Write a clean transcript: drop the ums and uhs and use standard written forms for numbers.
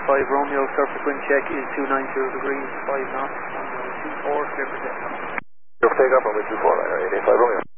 5 Romeo, surface wind check is 290 degrees, 5 knots, 24, clear for takeoff. Clear for takeoff, runway 24, 885 Romeo.